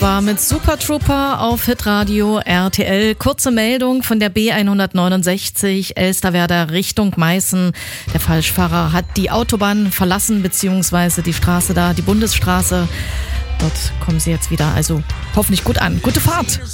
War mit Super Trooper auf Hitradio RTL. Kurze Meldung von der B169 Elsterwerda Richtung Meißen. Der Falschfahrer hat die Autobahn verlassen, beziehungsweise die Straße da, die Bundesstraße. Dort kommen sie jetzt wieder, also hoffentlich gut an. Gute Fahrt!